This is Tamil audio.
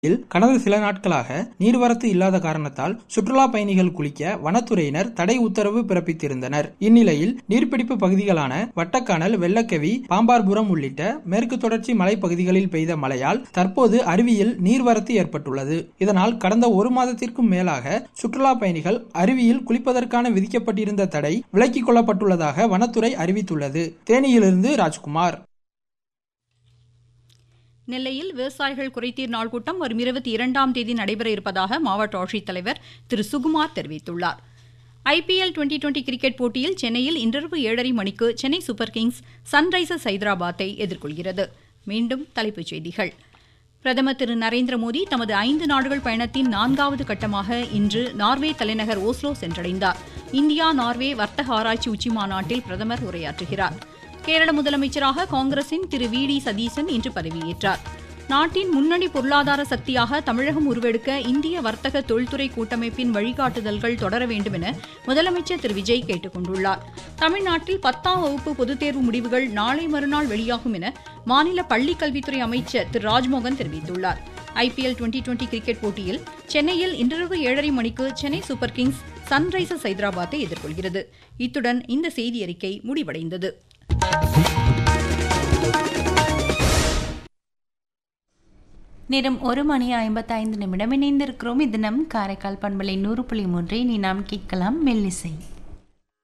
கடந்த சில நாட்களாக நீர்வரத்து இல்லாத காரணத்தால் சுற்றுலா பயணிகள் குளிக்க வனத்துறையினர் தடை உத்தரவு பிறப்பித்திருந்தனர். இந்நிலையில் நீர்பிடிப்பு பகுதிகளான வட்டக்கானல், வெள்ளக்கவி, பாம்பார்புரம் உள்ளிட்ட மேற்கு தொடர்ச்சி மலைப்பகுதிகளில் பெய்த மழையால் தற்போது அருவியில் நீர்வரத்து ஏற்பட்டுள்ளது. இதனால் கடந்த ஒரு மாதத்திற்கும் மேலாக சுற்றுலா பயணிகள் அருவியில் குளிப்பதற்கான விதிக்கப்பட்டிருந்த தடை விலக்கிக் கொள்ளப்பட்டுள்ளதாக வனத்துறை அறிவித்துள்ளது. தேனியிலிருந்து ராஜ்குமார். நெல்லையில் விவசாயிகள் குறைதீர் நாள் கூட்டம் வரும் 22ஆம் தேதி நடைபெற இருப்பதாக மாவட்ட ஆட்சித்தலைவர் திரு சுகுமார் தெரிவித்துள்ளார். IPL 2020 கிரிக்கெட் போட்டியில் சென்னையில் இன்றிரவு 7:30 மணிக்கு சென்னை சூப்பர் கிங்ஸ் சன்ரைசர்ஸ் ஹைதராபாத்தை எதிர்கொள்கிறது. மீண்டும் தலைப்புச் செய்திகள். பிரதமர் திரு நரேந்திர மோடி தமது 5 நாடுகள் பயணத்தின் 4வது கட்டமாக இன்று நார்வே தலைநகர் ஓஸ்லோ சென்றடைந்தார். இந்தியா நார்வே வர்த்தக ஆராய்ச்சி உச்சிமாநாட்டில் பிரதமர் உரையாற்றுகிறார். கேரள முதலமைச்சராக காங்கிரசின் திரு VD சதீசன் இன்று பதவியேற்றார். நாட்டின் முன்னணி பொருளாதார சக்தியாக தமிழகம் உருவெடுக்க இந்திய வர்த்தக தொழில்துறை கூட்டமைப்பின் வழிகாட்டுதல்கள் தொடர வேண்டும் என முதலமைச்சர் திரு விஜய் கேட்டுக் கொண்டுள்ளார். தமிழ்நாட்டில் 10ஆம் வகுப்பு பொதுத் தேர்வு முடிவுகள் நாளை மறுநாள் வெளியாகும் என மாநில பள்ளிக்கல்வித்துறை அமைச்சர் திரு ராஜ்மோகன் தெரிவித்துள்ளார். IPL 2020 கிரிக்கெட் போட்டியில் சென்னையில் இன்றிரவு 7:30 மணிக்கு சென்னை சூப்பர் கிங்ஸ் சன்ரைசர்ஸ் ஹைதராபாத்தை எதிர்கொள்கிறது. இத்துடன் இந்த செய்தியறிக்கை முடிவடைந்தது. நேரம் 1:55 இணைந்திருக்கிறோம். இது நம் காரைக்கால் பண்பலை 100.3. இனி நாம் கேட்கலாம் மெல்லிசை.